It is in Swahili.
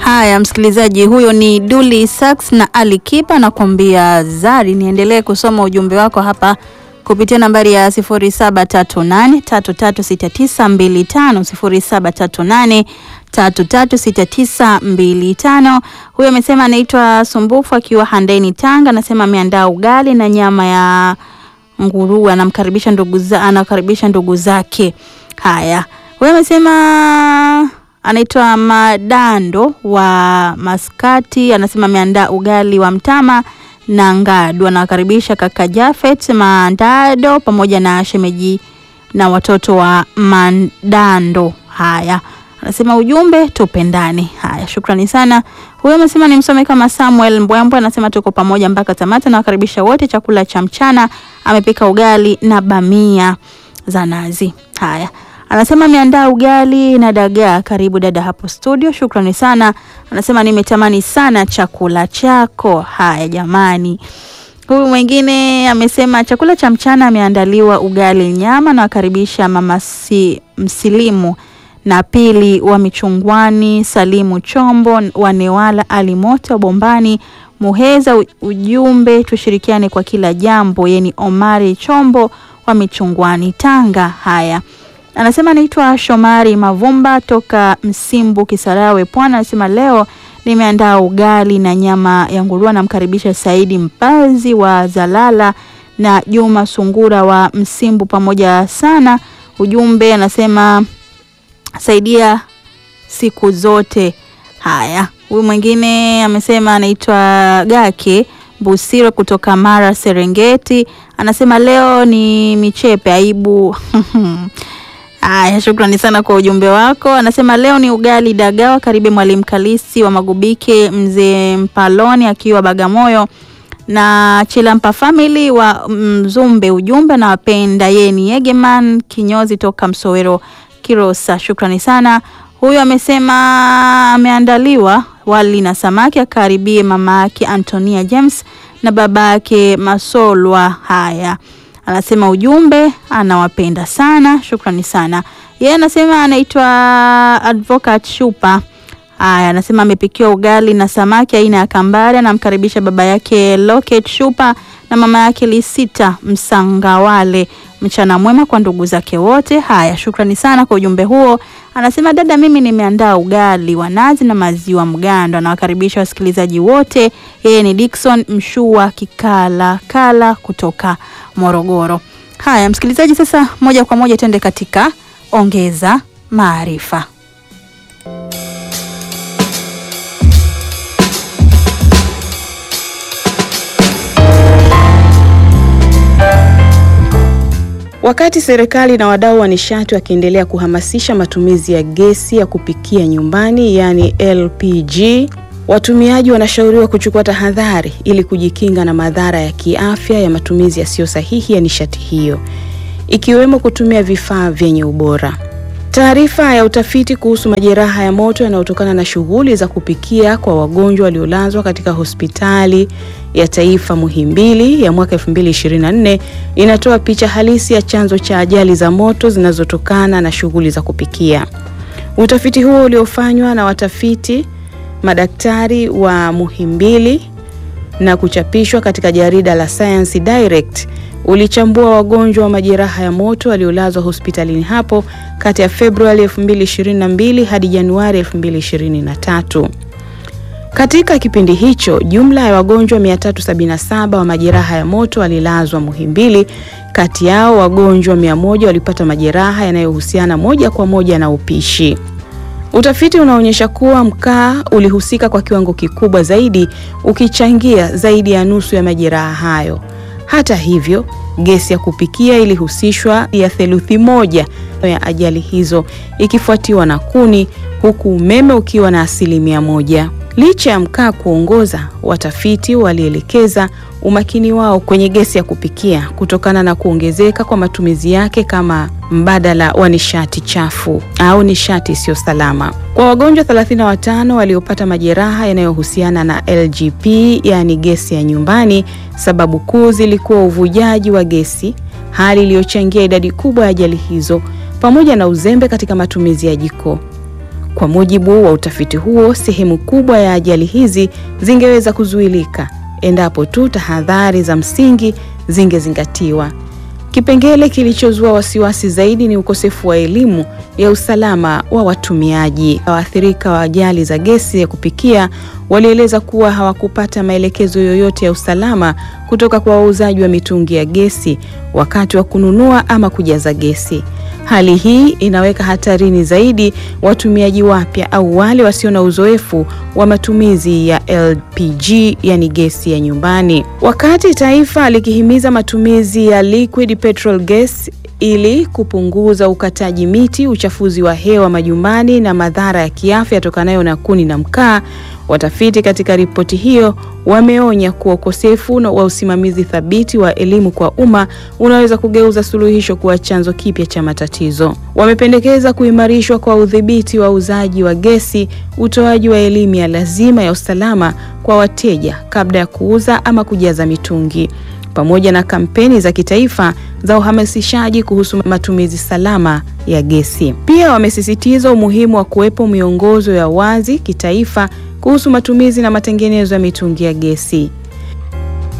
Haya msikilizaji, huyo ni Dully Sax na Ali Kiba nakwambia Zari. Niendelee kusoma ujumbe wako hapa kupitia nambari ya 0738336925 0738336925. Huyo amesema anaitwa Sumbufu akiwa Handeni Tanga, anasema ameandaa ugali na nyama ya nguruwe, anakaribisha ndugu zake. Haya, huyo amesema anaitwa Madando wa Maskati, anasema ameandaa ugali wa mtama na ngadu, anakaribisha kaka Jafet Mandado pamoja na shemeji na watoto wa Mandando. Haya, anasema ujumbe tupendane. Haya, shukrani sana. Huyo amesema ni msome kama Samuel Mbwembwe, anasema tuko pamoja mpaka tamati na wakaribisha wote chakula cha mchana, amepika ugali na bamia za nazi. Haya, anasema ameandaa ugali na dagaa. Karibu dada hapo studio. Shukrani sana. Anasema nimetamani sana chakula chako. Haya jamani. Huyu mwingine amesema chakula cha mchana ameandaliwa ugali nyama, na wakaribisha mama Msilimu na Pili wa Michungwani, Salimu Chombo wa Newala, Alimoto Bombani, Muheza. Ujumbe tushirikiane kwa kila jambo. Yeni Omari Chombo wa Michungwani, Tanga. Haya, anasema anaitwa Shomari Mavumba toka Msimbu Kisarawe Pwani, anasema leo nimeandaa ugali na nyama ya nguruwe, namkaribisha Saidi Mpazi wa Zalala na Juma Sungura wa Msimbu pamoja sana. Ujumbe anasema saidia siku zote. Haya, huyu mwingine amesema anaitwa Gake Busiro kutoka Mara Serengeti, anasema leo ni michepe aibu. Haya, shukrani sana kwa ujumbe wako. Anasema leo ni ugali dagawa. Karibu Mwalimu Kalisi wa Magubike, Mzee Mpaloni akiwa Bagamoyo na Chilampa family wa Mzumbe. Ujumbe na wapenda Yeni Egeman kinyozi toka Msowero Kirosa. Shukrani sana. Huyo amesema ameandaliwa wali na samaki, akaribie mama yake Antonia James na baba yake Masolwa. Haya, anasema ujumbe anawapenda sana. Shukrani sana. Yeye anasema anaitwa Advocate Shupa. Haya, anasema amepikiwa ugali na samaki aina ya kambare, anamkaribisha baba yake Locket Shupa na mama yake Lisita Msangawale. Mchana mwema kwa ndugu zake wote. Haya, shukrani sana kwa ujumbe huo. Anasema dada, mimi nimeandaa ugali wa nazi na maziwa mgando, anawakaribisha wasikilizaji wote. Yeye ni Dickson Mshua Kala kutoka Morogoro. Haya msikilizaji, sasa moja kwa moja twende katika ongeza maarifa. Wakati serikali na wadau wa nishati wakiendelea kuhamasisha matumizi ya gesi ya kupikia nyumbani, yani LPG, watumiaji wanashauriwa kuchukua tahadhari ili kujikinga na madhara ya kiafya ya matumizi yasiyo sahihi ya nishati hiyo, ikiwemo kutumia vifaa vyenye ubora. Taarifa ya utafiti kuhusu majeraha ya moto yanayotokana na shughuli za kupikia kwa wagonjwa waliolazwa katika hospitali ya taifa Muhimbili ya mwaka 2024 inatoa picha halisi ya chanzo cha ajali za moto zinazotokana na shughuli za kupikia. Utafiti huo uliofanywa na watafiti madaktari wa Muhimbili na kuchapishwa katika jarida la Science Direct ulichambua wagonjwa wa majeraha ya moto waliolazwa hospitalini hapo kati ya Februari 2022 hadi Januari 2023. Katika kipindi hicho, jumla ya wagonjwa 377 wa majeraha ya moto walilazwa Muhimbili. Kati yao wagonjwa 100 walipata majeraha yanayohusiana moja kwa moja na upishi. Utafiti unaonyesha kuwa mkaa ulihusika kwa kiwango kikubwa zaidi, ukichangia zaidi ya nusu ya majeraha hayo. Hata hivyo, gesi ya kupikia ilihusishwa ya theluthi moja ya ajali hizo, ikifuatiwa na kuni, huku umeme ukiwa na 1%. Licha ya mkaa kuongoza, watafiti walielekeza umakini wao kwenye gesi ya kupikia kutokana na kuongezeka kwa matumizi yake kama mbadala wa nishati chafu au nishati isiyo salama. Kwa wagonjwa 35 waliopata majeraha yanayohusiana na LGP, yani gesi ya nyumbani, sababu kuu zilikuwa uvujaji wa gesi, hali iliyochangia idadi kubwa ya ajali hizo, pamoja na uzembe katika matumizi ya jiko. Kwa mujibu wa utafiti huo, sehemu kubwa ya ajali hizi zingeweza kuzuilika endapo tu tahadhari za msingi zingezingatiwa. Kipengele kilichozua wasiwasi zaidi ni ukosefu wa elimu ya usalama wa watumiaji. Waathirika wa ajali za gesi ya kupikia walieleza kuwa hawakupata maelekezo yoyote ya usalama kutoka kwa wauzaji wa mitungi ya gesi wakati wa kununua ama kujaza gesi. Hali hii inaweka hatarini zaidi watumiaji wapya au wale wasio na uzoefu wa matumizi ya LPG, yani gesi ya nyumbani. Wakati taifa likihimiza matumizi ya liquid petrol gas ili kupunguza ukataji miti, uchafuzi wa hewa majumbani na madhara ya kiafya yatokanayo na kuni na mkaa, watafiti katika ripoti hiyo wameonya kuwa ukosefu wa usimamizi thabiti wa elimu kwa umma unaweza kugeuza suluhisho kuwa chanzo kipya cha matatizo. Wamependekeza kuimarishwa kwa udhibiti wa uuzaji wa gesi, utoaji wa elimu ya lazima ya usalama kwa wateja kabla ya kuuza ama kujaza mitungi, pamoja na kampeni za kitaifa za uhamasishaji kuhusu matumizi salama ya gesi. Pia wamesisitiza umuhimu wa kuwepo miongozo ya wazi kitaifa kuhusu matumizi na matengenezo ya mitungi ya gesi.